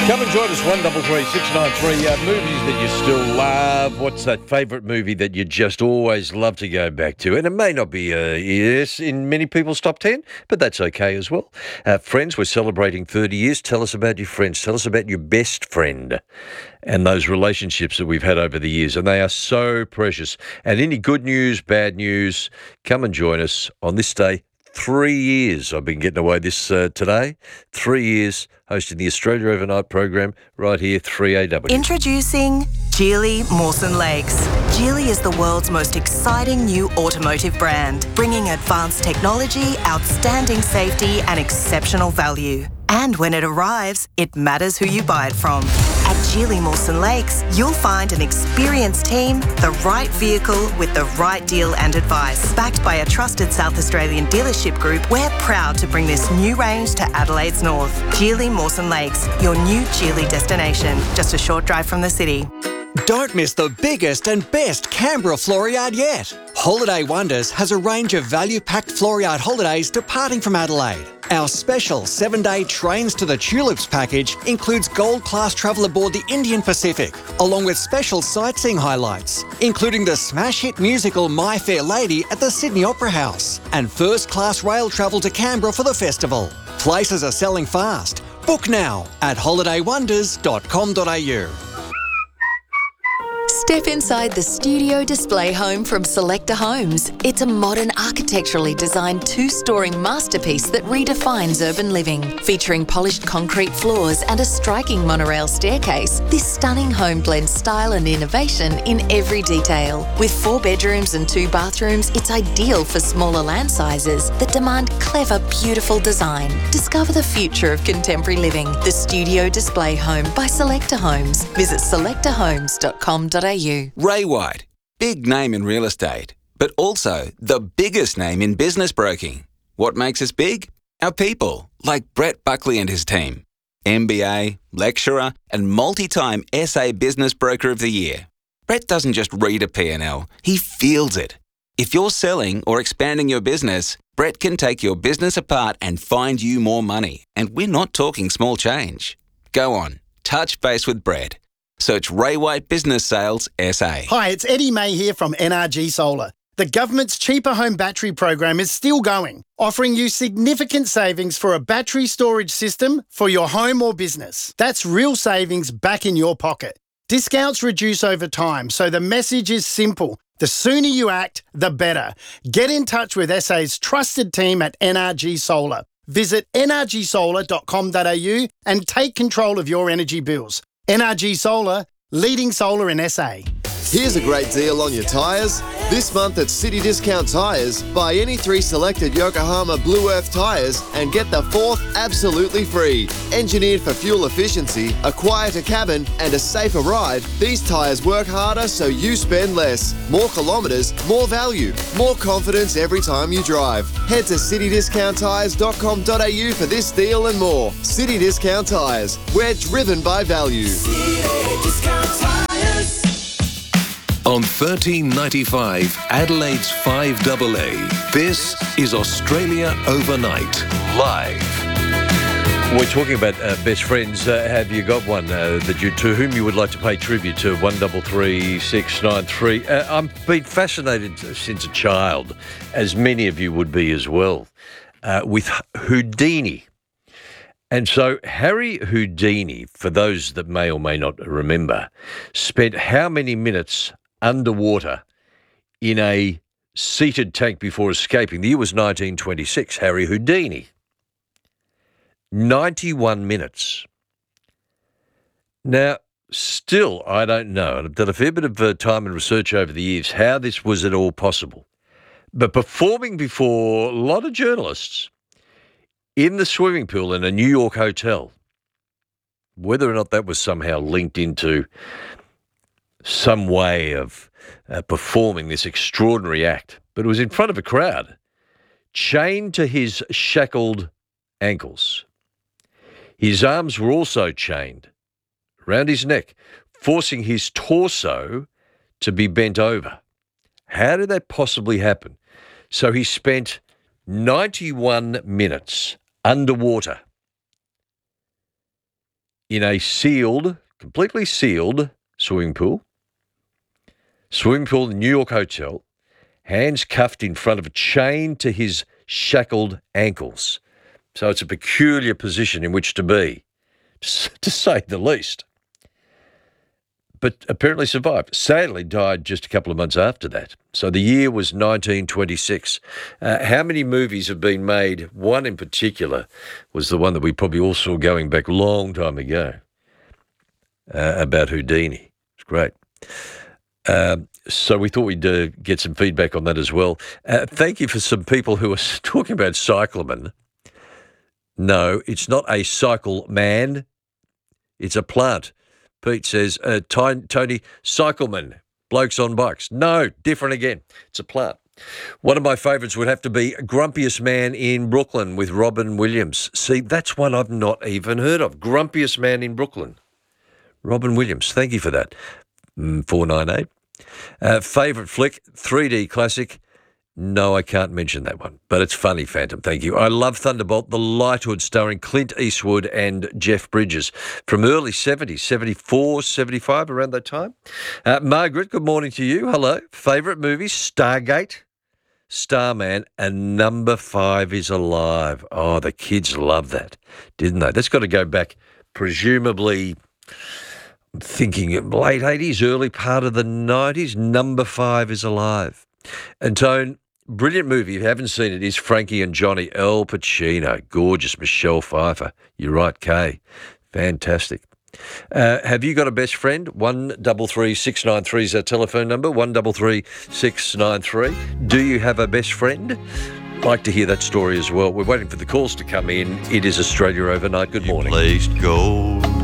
Come and join us, 133693. Movies that you still love. What's that favourite movie that you just always love to go back to? And it may not be yes in many people's top 10, but that's okay as well. Friends, we're celebrating 30 years. Tell us about your friends. Tell us about your best friend and those relationships that we've had over the years. And they are so precious. And any good news, bad news, come and join us on this day. 3 years I've been getting away this today. 3 years hosting the Australia Overnight program right here, 3AW. Introducing Geely Mawson Lakes. Geely is the world's most exciting new automotive brand, bringing advanced technology, outstanding safety and exceptional value. And when it arrives, it matters who you buy it from. At Geely Mawson Lakes, you'll find an experienced team, the right vehicle with the right deal and advice. Backed by a trusted South Australian dealership group, we're proud to bring this new range to Adelaide's north. Geely Mawson Lakes, your new Geely destination, just a short drive from the city. Don't miss the biggest and best Canberra Floriade yet. Holiday Wonders has a range of value-packed Floriade holidays departing from Adelaide. Our special 7-day Trains to the Tulips package includes gold-class travel aboard the Indian Pacific, along with special sightseeing highlights, including the smash hit musical My Fair Lady at the Sydney Opera House, and first-class rail travel to Canberra for the festival. Places are selling fast. Book now at holidaywonders.com.au. Step inside the studio display home from Selector Homes. It's a modern, architecturally designed 2-storey masterpiece that redefines urban living. Featuring polished concrete floors and a striking monorail staircase, this stunning home blends style and innovation in every detail. With 4 bedrooms and 2 bathrooms, it's ideal for smaller land sizes that demand clever, beautiful design. Discover the future of contemporary living. The Studio Display Home by Selector Homes. Visit selectorhomes.com.au. Ray White, big name in real estate, but also the biggest name in business broking. What makes us big? Our people, like Brett Buckley and his team. MBA, lecturer, and multi-time SA Business Broker of the Year. Brett doesn't just read a P&L, he feels it. If you're selling or expanding your business, Brett can take your business apart and find you more money. And we're not talking small change. Go on, touch base with Brett. Search Ray White Business Sales SA. Hi, it's Eddie May here from NRG Solar. The government's cheaper home battery program is still going, offering you significant savings for a battery storage system for your home or business. That's real savings back in your pocket. Discounts reduce over time, so the message is simple. The sooner you act, the better. Get in touch with SA's trusted team at NRG Solar. Visit nrgsolar.com.au and take control of your energy bills. NRG Solar, leading solar in SA. Here's a great deal on your tyres. This month at City Discount Tyres, buy any 3 selected Yokohama Blue Earth tyres and get the 4th absolutely free. Engineered for fuel efficiency, a quieter cabin and a safer ride, these tyres work harder so you spend less. More kilometres, more value, more confidence every time you drive. Head to citydiscounttyres.com.au for this deal and more. City Discount Tyres, we're driven by value. City Discount Tyres. On 1395 Adelaide's 5AA, this is Australia Overnight, live. We're talking about best friends. Have you got one to whom you would like to pay tribute to? 133693. I've been fascinated since a child, as many of you would be as well, with Houdini. And so Harry Houdini, for those that may or may not remember, spent how many minutes underwater in a seated tank before escaping? The year was 1926. Harry Houdini. 91 minutes. Now, still, I don't know, and I've done a fair bit of time and research over the years, how this was at all possible. But performing before a lot of journalists in the swimming pool in a New York hotel, whether or not that was somehow linked into some way of performing this extraordinary act, but it was in front of a crowd, chained to his shackled ankles. His arms were also chained around his neck, forcing his torso to be bent over. How did that possibly happen? So he spent 91 minutes underwater in a completely sealed swimming pool in the New York hotel, hands cuffed in front of a chain to his shackled ankles. So it's a peculiar position in which to be, to say the least. But apparently survived. Sadly died just a couple of months after that. So the year was 1926. How many movies have been made? One in particular was the one that we probably all saw going back a long time ago, about Houdini. It's great. So we thought we'd get some feedback on that as well. Thank you for some people who are talking about cyclamen. No, it's not a cycle man. It's a plant. Pete says, Tony, cycleman, blokes on bikes. No, different again. It's a plant. One of my favourites would have to be Grumpiest Man in Brooklyn with Robin Williams. See, that's one I've not even heard of. Grumpiest Man in Brooklyn. Robin Williams, thank you for that. 498. Favourite flick, 3D classic. No, I can't mention that one, but it's funny, Phantom. Thank you. I love Thunderbolt, The Lighthood, starring Clint Eastwood and Jeff Bridges from early 70s, 74, 75, around that time. Margaret, good morning to you. Hello. Favourite movie, Stargate, Starman, and Number 5 is Alive. Oh, the kids love that, didn't they? That's got to go back, presumably, I'm thinking late 80s, early part of the 90s. Number 5 is Alive. And Tone, brilliant movie. If you haven't seen it, is Frankie and Johnny. Al Pacino, gorgeous. Michelle Pfeiffer. You're right, Kay. Fantastic. Have you got a best friend? 133693 is our telephone number. 133693. Do you have a best friend? Like to hear that story as well. We're waiting for the calls to come in. It is Australia Overnight. Good morning. Placed gold